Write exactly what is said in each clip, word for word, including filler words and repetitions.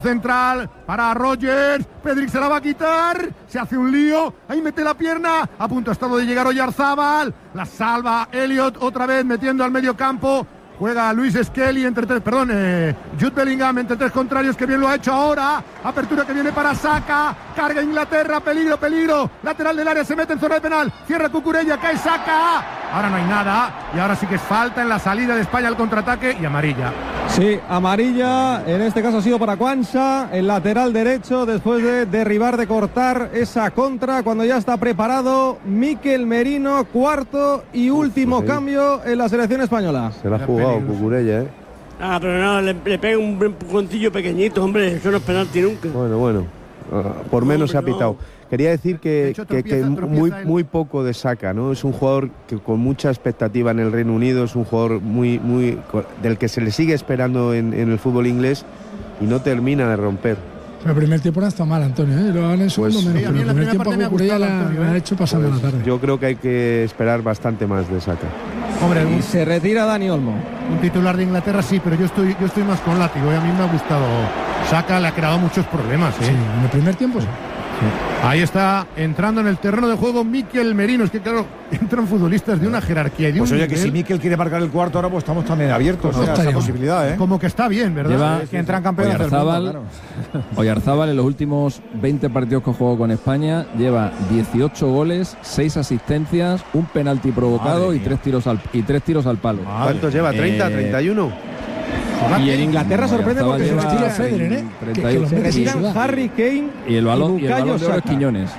Central para Rogers, Pedrick se la va a quitar, se hace un lío, ahí mete la pierna, a punto ha estado de llegar Oyarzábal, la salva Elliot otra vez metiendo al medio campo, juega Luis Skelly entre tres, perdón, eh, Jude Bellingham entre tres contrarios, que bien lo ha hecho ahora, apertura que viene para Saka, carga Inglaterra, peligro, peligro, lateral del área, se mete en zona de penal, cierra Cucurella, cae Saka, ahora no hay nada, y ahora sí que es falta en la salida de España al contraataque y amarilla. Sí, amarilla, en este caso ha sido para Quansah, el lateral derecho, después de derribar, de cortar esa contra, cuando ya está preparado Mikel Merino, cuarto y último Uf, pues cambio en la selección española. Se la ha jugado Cucurella, ¿eh? Ah, pero no, le, le pega un empujoncillo pequeñito, hombre, eso no es penalti nunca. Bueno, bueno, uh, por menos no, se ha pitado. No. Quería decir que, hecho, que, tropieza, que tropieza muy, muy poco de Saka, ¿no? Es un jugador que con mucha expectativa en el Reino Unido, es un jugador muy, muy del que se le sigue esperando en, en el fútbol inglés y no termina de romper. El primer tiempo no está mal, Antonio, ¿eh? Lo han en segundo pues, menos, sí, pero el primer tiempo a Cucurella la ha hecho pasando pues, la tarde. Yo creo que hay que esperar bastante más de Saka. Hombre, y se retira Dani Olmo. Un titular de Inglaterra sí, pero yo estoy, yo estoy más con látigo, ¿eh? A mí me ha gustado. Saka le ha creado muchos problemas, ¿eh? Sí, en el primer tiempo sí. Ahí está entrando en el terreno de juego Mikel Merino. Es que claro, entran futbolistas de una jerarquía y de pues un oye, nivel. que si Mikel quiere marcar el cuarto ahora, pues estamos también abiertos, ¿no? A esa posibilidad, ¿eh? Como que está bien, ¿verdad? Lleva es que entran campeones del mundo, claro. Oyarzábal en los últimos veinte partidos que jugó con España lleva dieciocho goles, seis asistencias, un penalti provocado y tres tiros al y tres tiros al palo. Madre. ¿Cuántos lleva? ¿treinta? Eh, ¿treinta y uno? Y en Inglaterra sorprende porque se retira Federer, ¿eh? Que, que se retiran Harry Kane y el balón y, y el balón de oro es Quiñones.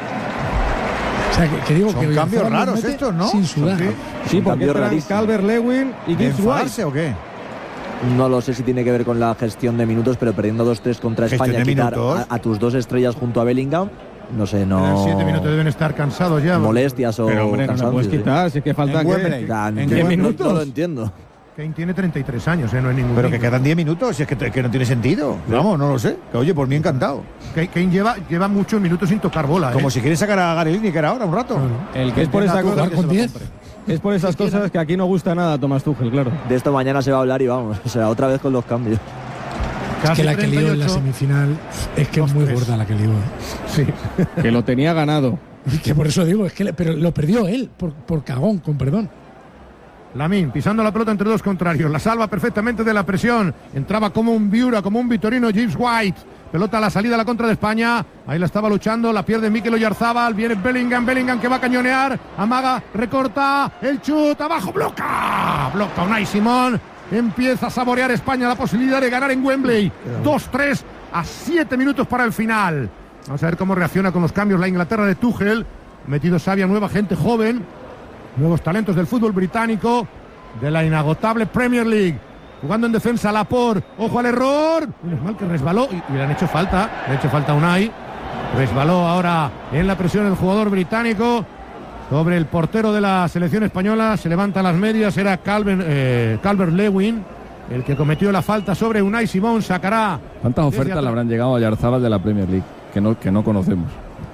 O sea, que, que digo son que cambios raros estos, ¿no? Sin sudar. Sí, sí porque entran Calvert-Lewin y Gibbs White. ¿O qué? No lo sé si tiene que ver con la gestión de minutos, pero perdiendo dos tres contra España, quitar a, a tus dos estrellas junto a Bellingham, no sé, no. En siete minutos deben estar cansados ya. Molestias o. Pero hombre, no lo puedes quitar, si es que falta que. ¿En qué minutos? No lo entiendo. Kane tiene treinta y tres años, ¿eh? No es ningún. Pero que quedan diez minutos, si es que, que no tiene sentido. Vamos, no lo sé. Que, oye, por mí encantado. Kane lleva, lleva muchos minutos sin tocar bola, ¿eh? Como si quiere sacar a Gary Lineker ahora, un rato. No, no. El que es por esa cosa con diez. Es por esas cosas que aquí no gusta nada a Tomás Tuchel, claro. De esto mañana se va a hablar y vamos, o sea, otra vez con los cambios. Es que la que lió en la semifinal es que es muy gorda la que lió. Sí. Que lo tenía ganado. Y que por eso digo, es que le, pero lo perdió él, por, por cagón, con perdón. Lamine pisando la pelota entre dos contrarios, la salva perfectamente de la presión, entraba como un Viura, como un Vitorino Gibbs White, pelota a la salida a la contra de España, ahí la estaba luchando, la pierde Mikel Oyarzábal, viene Bellingham, Bellingham que va a cañonear, amaga, recorta, el chut, abajo, bloca, bloca Unai Simón, empieza a saborear España la posibilidad de ganar en Wembley, dos tres a siete minutos para el final. Vamos a ver cómo reacciona con los cambios la Inglaterra de Tuchel, metido Sabia, nueva gente joven, nuevos talentos del fútbol británico, de la inagotable Premier League. Jugando en defensa Laporte, ojo al error. Menos mal que resbaló y, y le han hecho falta, le han hecho falta a Unai. Resbaló ahora en la presión el jugador británico sobre el portero de la selección española. Se levantan las medias, era Calvert, eh, Calvert-Lewin el que cometió la falta sobre Unai Simón. Sacará. ¿Cuántas ofertas le habrán llegado a Oyarzábal de la Premier League que no, que no conocemos?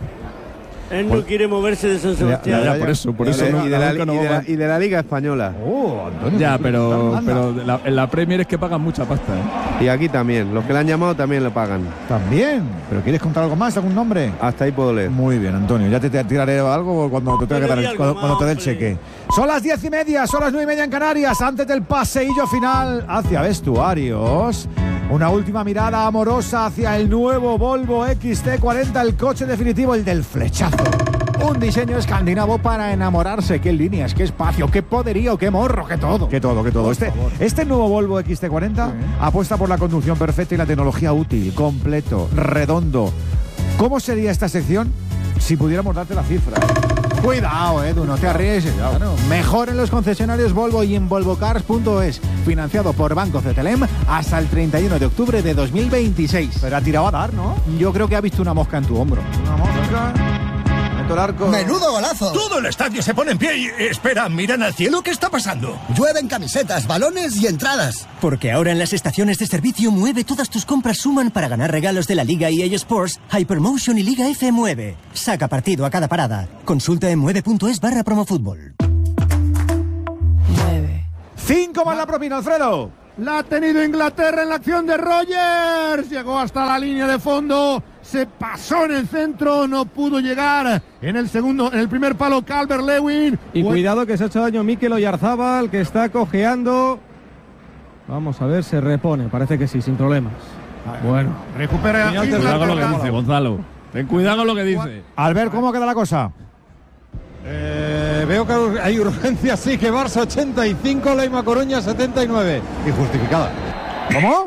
Él no quiere moverse de San Sebastián. Ya, ya, por eso, por eso. Y, no, de, la, no y, de la, y de la Liga Española. Oh, Antonio, ya, pero, pero la, en la Premier es que pagan mucha pasta, ¿eh? Y aquí también. Los que le han llamado también le pagan. También. ¿Pero quieres contar algo más? ¿Algún nombre? Hasta ahí puedo leer. Muy bien, Antonio. Ya te, te tiraré algo cuando te, tenga que dar el, cuando, cuando te dé el cheque. Son las diez y media, son las nueve y media en Canarias. Antes del paseillo final hacia vestuarios. Una última mirada amorosa hacia el nuevo Volvo X C cuarenta, el coche definitivo, el del flechazo. Un diseño escandinavo para enamorarse. Qué líneas, qué espacio, qué poderío, qué morro, qué todo. Qué todo, qué todo. Este, este nuevo Volvo X C cuarenta sí. apuesta por la conducción perfecta y la tecnología útil, completo, redondo. ¿Cómo sería esta sección si pudiéramos darte la cifra? Cuidado, Edu, no te arriesgues. Claro. Mejor en los concesionarios Volvo y en volvocars punto es. Financiado por Banco Cetelem hasta el treinta y uno de octubre de dos mil veintiséis. Pero ha tirado a dar, ¿no? Yo creo que ha visto una mosca en tu hombro. Una mosca. Arco. ¡Menudo golazo! Todo el estadio se pone en pie y... Espera, ¿miran al cielo? ¿Qué está pasando? Llueven camisetas, balones y entradas. Porque ahora en las estaciones de servicio Mueve todas tus compras suman para ganar regalos de la Liga E A Sports, Hypermotion y Liga F Mueve. Saca partido a cada parada. Consulta en mueve punto es barra promofútbol. Cinco más la propina, Alfredo. La ha tenido Inglaterra en la acción de Rogers. Llegó hasta la línea de fondo. Se pasó en el centro. No pudo llegar en el segundo, en el primer palo Calvert-Lewin. Y Fue... cuidado que se ha hecho daño Mikel Oyarzábal, que está cojeando. Vamos a ver, se repone. Parece que sí, sin problemas. Bueno, recupera. Ten cuidado con lo que dice, Gonzalo. Ten cuidado con lo que dice. Albert, ¿cómo queda la cosa? Eh, veo que hay urgencia, sí, que Barça ochenta y cinco, Leima Coruña setenta y nueve. Y justificada. ¿Cómo?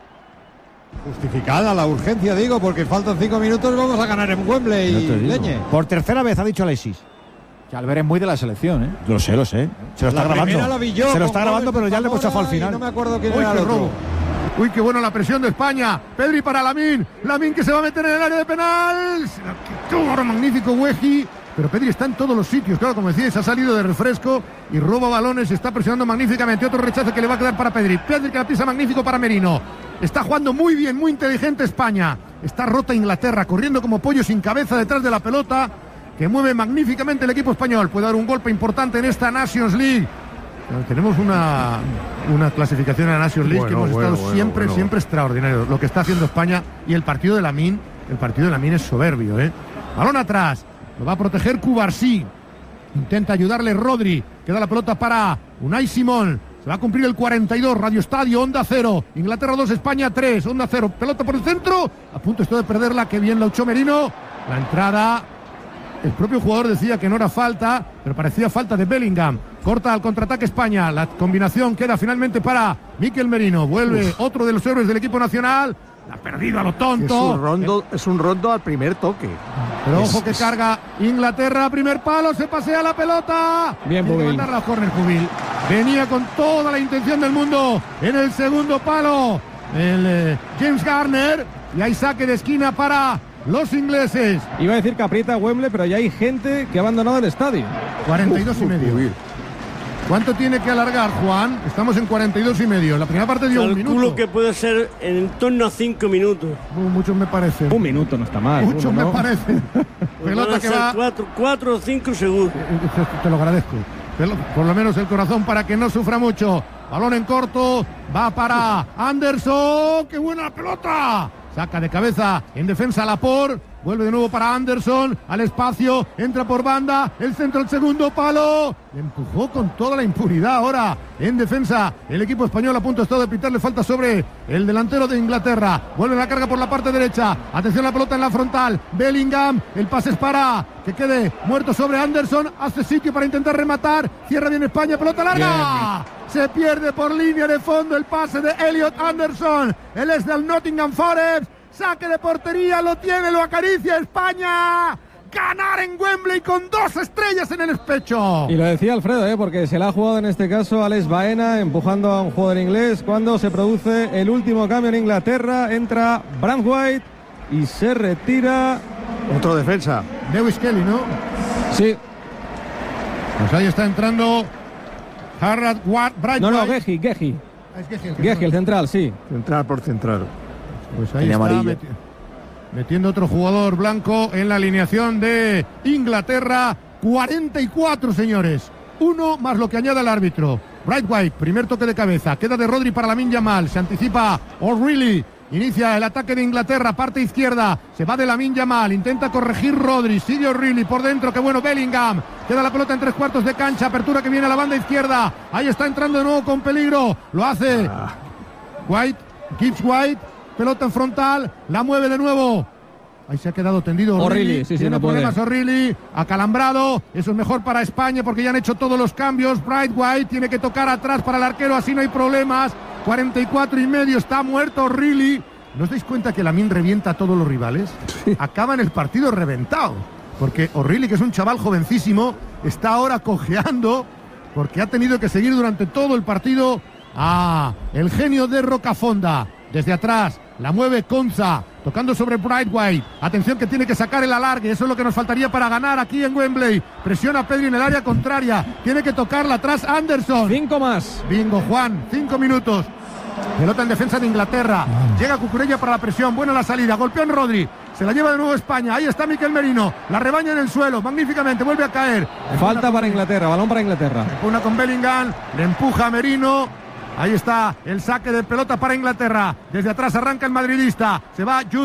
Justificada la urgencia, digo, porque faltan cinco minutos y vamos a ganar en Wembley, no Leñe. Por tercera vez ha dicho Alexis. Que Albert es muy de la selección, ¿eh? Lo sé, lo sé. Se lo está la grabando. Yo, Se lo está grabando, pero ya le hemos chafado al final. No me acuerdo quién Uy, era el otro. robo. Uy, qué bueno la presión de España. Pedri para Lamine. Lamine que se va a meter en el área de penal. ¡Qué ahora magnífico Weji! Pero Pedri está en todos los sitios. Claro, como decíais, ha salido de refresco y roba balones. Está presionando magníficamente. Otro rechazo que le va a quedar para Pedri. Pedri que la pisa magnífico para Merino. Está jugando muy bien, muy inteligente España. Está rota Inglaterra, corriendo como pollo sin cabeza detrás de la pelota, que mueve magníficamente el equipo español. Puede dar un golpe importante en esta Nations League. Pero tenemos una, una clasificación en la Nations League bueno, que hemos bueno, estado bueno, siempre, bueno. siempre extraordinario. Lo que está haciendo España y el partido de Lamine, el partido de Lamine es soberbio, ¿eh? Balón atrás, lo va a proteger Cubarsí. Intenta ayudarle Rodri, queda la pelota para Unai Simón. Se va a cumplir el cuarenta y dos, Radio Estadio, Onda Cero. Inglaterra dos, España tres, Onda Cero. Pelota por el centro, a punto estoy de perderla, que bien la echó Merino. La entrada, el propio jugador decía que no era falta, pero parecía falta de Bellingham. Corta al contraataque España, la combinación queda finalmente para Mikel Merino. Vuelve Uf. otro de los héroes del equipo nacional. La ha perdido a lo tonto. Es un rondo, es un rondo al primer toque. Pero ojo que carga Inglaterra, primer palo, se pasea la pelota. Bien, Bubil. La corner, Bubil. Venía con toda la intención del mundo en el segundo palo. El eh, James Garner. Y hay saque de esquina para los ingleses. Iba a decir que aprieta Wembley, pero ya hay gente que ha abandonado el estadio. cuarenta y dos uf, y medio. Bubil. ¿Cuánto tiene que alargar, Juan? Estamos en cuarenta y dos y medio. La primera parte dio un minuto. Calculo que puede ser en torno a cinco minutos. Uh, muchos me parecen. Un minuto no está mal. Muchos uno, me ¿no? parecen. Pelota que va. Cuatro, cuatro o cinco segundos. Te lo agradezco. Por lo menos el corazón para que no sufra mucho. Balón en corto. Va para Anderson. ¡Qué buena pelota! Saca de cabeza en defensa Laporte. Vuelve de nuevo para Anderson, al espacio, entra por banda, el centro, el segundo palo. Le empujó con toda la impunidad ahora en defensa. El equipo español a punto está de pitarle falta sobre el delantero de Inglaterra. Vuelve la carga por la parte derecha. Atención a la pelota en la frontal. Bellingham, el pase es para que quede muerto sobre Anderson. Hace sitio para intentar rematar. Cierra bien España, pelota larga. Bien. Se pierde por línea de fondo el pase de Elliot Anderson. Él es del Nottingham Forest. Saque de portería, lo tiene, lo acaricia España. Ganar en Wembley con dos estrellas en el pecho. Y lo decía Alfredo, ¿eh? Porque se la ha jugado en este caso Alex Baena, empujando a un jugador inglés. Cuando se produce el último cambio en Inglaterra, entra Braithwaite y se retira. Otro defensa. Lewis Kelly, ¿no? Sí. Pues ahí está entrando Harrod Braithwaite. No, no, Geji, Geji. Ah, es Geji, el, Geji, el central, sí. Central por central. Pues ahí está meti metiendo otro jugador blanco en la alineación de Inglaterra. cuarenta y cuatro, señores. Uno más lo que añada el árbitro. Braithwaite, primer toque de cabeza. Queda de Rodri para Lamine Yamal. Se anticipa O'Reilly. Inicia el ataque de Inglaterra, parte izquierda. Se va de Lamine Yamal. Intenta corregir Rodri. Sigue O'Reilly por dentro. Qué bueno Bellingham. Queda la pelota en tres cuartos de cancha. Apertura que viene a la banda izquierda. Ahí está entrando de nuevo con peligro. Lo hace White. Gibbs White. Pelota en frontal, la mueve de nuevo. Ahí se ha quedado tendido O'Reilly. Sí, sí, Tiene no problemas O'Reilly, acalambrado. Eso es mejor para España porque ya han hecho todos los cambios. Braithwaite tiene que tocar atrás para el arquero, así no hay problemas. cuarenta y cuatro y medio, está muerto O'Reilly. ¿No os dais cuenta que Lamine revienta a todos los rivales? Sí. Acaban el partido reventado. Porque O'Reilly, que es un chaval jovencísimo, está ahora cojeando porque ha tenido que seguir durante todo el partido a el genio de Rocafonda. Desde atrás, la mueve Konza, tocando sobre Braithwaite. Atención que tiene que sacar el alargue, eso es lo que nos faltaría para ganar aquí en Wembley. Presiona a Pedri en el área contraria, tiene que tocarla atrás Anderson. Cinco más. Bingo, Juan, cinco minutos. Pelota en defensa de Inglaterra. Llega Cucurella para la presión, buena la salida, golpeó en Rodri. Se la lleva de nuevo España, ahí está Mikel Merino. La rebaña en el suelo, magníficamente, vuelve a caer. Falta para Inglaterra, balón para Inglaterra. Una con Bellingham, le empuja a Merino. Ahí está el saque de pelota para Inglaterra. Desde atrás arranca el madridista. Se va Jude